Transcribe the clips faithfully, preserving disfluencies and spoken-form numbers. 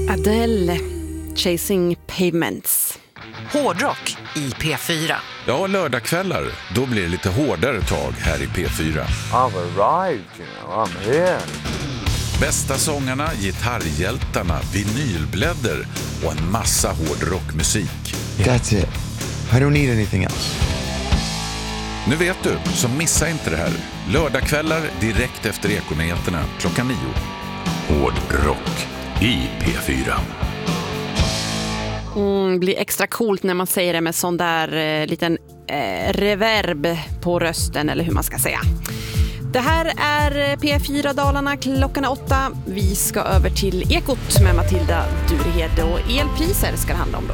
Adele, Chasing Pavements. Hårdrock i P fyra. Ja, lördagskvällar. Då blir det lite hårdare tag här i P fyra. I've arrived, you know, I'm here. Bästa sångarna, gitarrhjältarna, vinylblädder och en massa hårdrockmusik. That's it. I don't need anything else. Nu vet du, så missa inte det här. Lördagskvällar direkt efter Ekonyheterna klockan nio. Hårdrock i P fyra. Mm, blir extra coolt när man säger det med sån där eh, liten eh, reverb på rösten, eller hur man ska säga. Det här är P fyra Dalarna, klockan är åtta. Vi ska över till Ekot med Matilda Durehed, och elpriser ska det handla om då.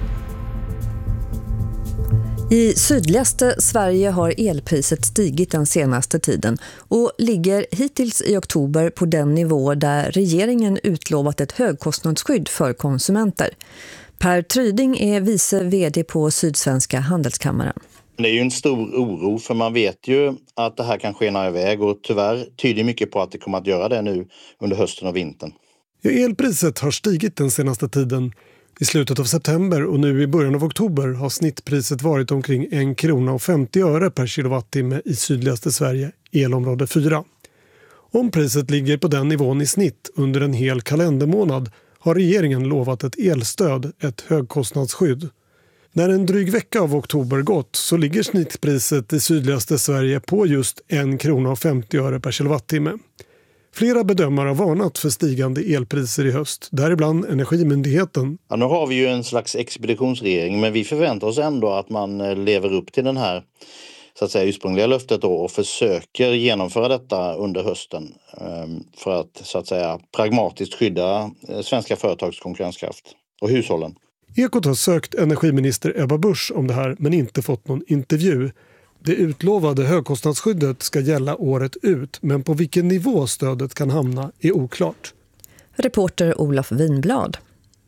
I sydligaste Sverige har elpriset stigit den senaste tiden och ligger hittills i oktober på den nivå där regeringen utlovat ett högkostnadsskydd för konsumenter. Per Tryding är vice vd på Sydsvenska Handelskammaren. Det är ju en stor oro, för man vet ju att det här kan skena iväg, och tyvärr tyder mycket på att det kommer att göra det nu under hösten och vintern. Ja, elpriset har stigit den senaste tiden. I slutet av september och nu i början av oktober har snittpriset varit omkring en krona och femtio öre per kilowattimme i sydligaste Sverige, elområde fyra. Om priset ligger på den nivån i snitt under en hel kalendermånad har regeringen lovat ett elstöd, ett högkostnadsskydd. När en dryg vecka av oktober gått så ligger snittpriset i sydligaste Sverige på just en krona och femtio öre per kilowattimme. Flera bedömare har varnat för stigande elpriser i höst, däribland Energimyndigheten. Ja, nu har vi ju en slags expeditionsregering, men vi förväntar oss ändå att man lever upp till den här, så att säga, ursprungliga löftet då, och försöker genomföra detta under hösten för att, så att säga, pragmatiskt skydda svenska företags konkurrenskraft och hushållen. Ekot har sökt energiminister Ebba Busch om det här, men inte fått någon intervju. Det utlovade högkostnadsskyddet ska gälla året ut, men på vilken nivå stödet kan hamna är oklart. Reporter Olof Winblad.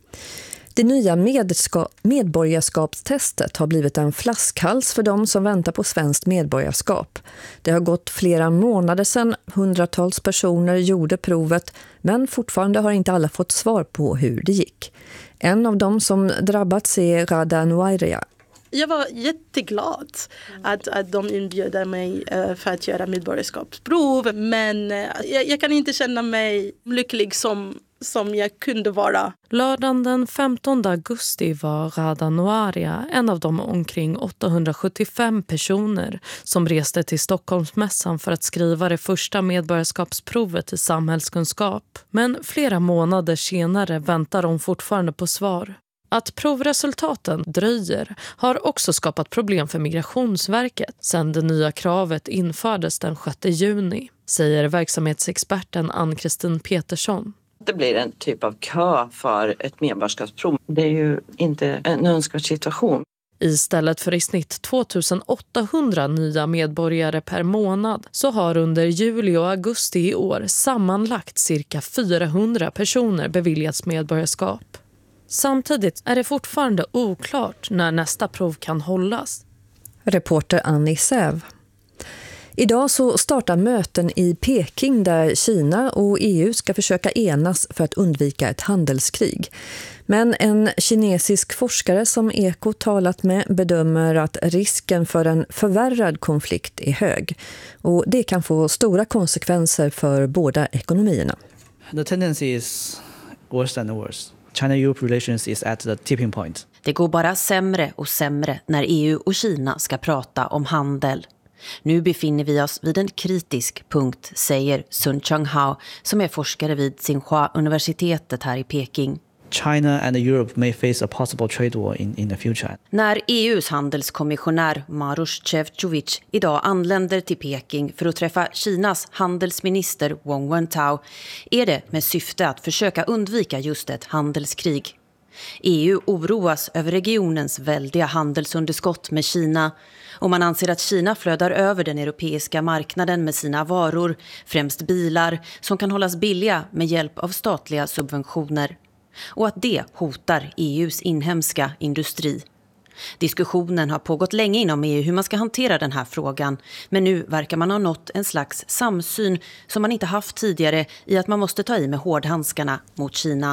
Det nya medska- medborgarskapstestet har blivit en flaskhals för de som väntar på svenskt medborgarskap. Det har gått flera månader sedan hundratals personer gjorde provet, men fortfarande har inte alla fått svar på hur det gick. En av dem som drabbats är Rada Nuairia. Jag var jätteglad att, att de inbjöd mig för att göra medborgarskapsprov. Men jag, jag kan inte känna mig lycklig som, som jag kunde vara. Lördagen den femtonde augusti var Rada Nuairia en av de omkring åttahundrasjuttiofem personer som reste till Stockholmsmässan för att skriva det första medborgarskapsprovet i samhällskunskap. Men flera månader senare väntar de fortfarande på svar. Att provresultaten dröjer har också skapat problem för Migrationsverket sedan det nya kravet infördes den sjätte juni, säger verksamhetsexperten Ann-Kristin Petersson. Det blir en typ av kö för ett medborgarskapsprov. Det är ju inte en önskvärd situation. Istället för i snitt tvåtusen-åttahundra nya medborgare per månad så har under juli och augusti i år sammanlagt cirka fyrahundra personer beviljats medborgarskap. Samtidigt är det fortfarande oklart när nästa prov kan hållas. Reporter Annie Säv. Idag så startar möten i Peking där Kina och E U ska försöka enas för att undvika ett handelskrig. Men en kinesisk forskare som Eko talat med bedömer att risken för en förvärrad konflikt är hög. Och det kan få stora konsekvenser för båda ekonomierna. The tendency is worse and worse. China-E U relations is at the tipping point. Det går bara sämre och sämre när E U och Kina ska prata om handel. Nu befinner vi oss vid en kritisk punkt, säger Sun Chang-hao som är forskare vid Tsinghua-universitetet här i Peking. China and Europe may face a possible trade war in, in the future. När E U:s handelskommissionär Maroš Šefčovič idag anländer till Peking för att träffa Kinas handelsminister Wang Wentao är det med syfte att försöka undvika just ett handelskrig. E U oroas över regionens väldiga handelsunderskott med Kina och man anser att Kina flödar över den europeiska marknaden med sina varor, främst bilar, som kan hållas billiga med hjälp av statliga subventioner. Och att det hotar E U:s inhemska industri. Diskussionen har pågått länge inom E U hur man ska hantera den här frågan, men nu verkar man ha nått en slags samsyn som man inte haft tidigare i att man måste ta i med hårdhandskarna mot Kina.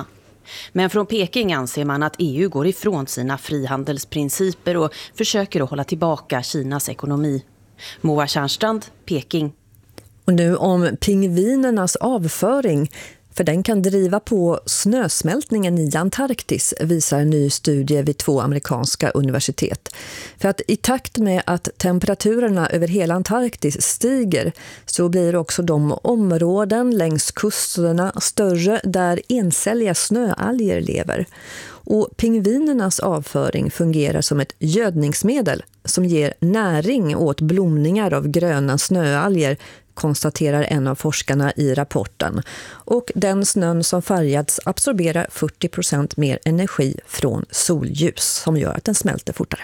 Men från Peking anser man att E U går ifrån sina frihandelsprinciper och försöker att hålla tillbaka Kinas ekonomi. Moa Tjärnstrand, Peking. Och nu om pingvinernas avföring, för den kan driva på snösmältningen i Antarktis, visar en ny studie vid två amerikanska universitet. För att i takt med att temperaturerna över hela Antarktis stiger så blir också de områden längs kusterna större där encelliga snöalger lever. Och pingvinernas avföring fungerar som ett gödningsmedel som ger näring åt blomningar av gröna snöalger, konstaterar en av forskarna i rapporten. Och den snön som färgats absorberar fyrtio procent mer energi från solljus som gör att den smälter fortare.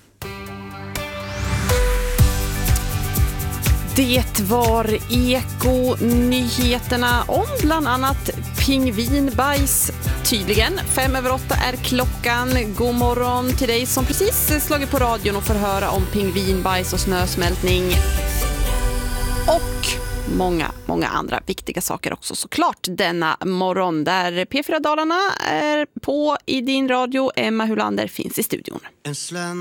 Det var Eko-nyheterna om bland annat pingvinbajs. Tydligen, fem över åtta är klockan. God morgon till dig som precis slagit på radion och får höra om pingvinbajs och snösmältning. Och många, många andra viktiga saker också såklart denna morgon, där P fyra Dalarna är på i din radio. Emma Hulander finns i studion.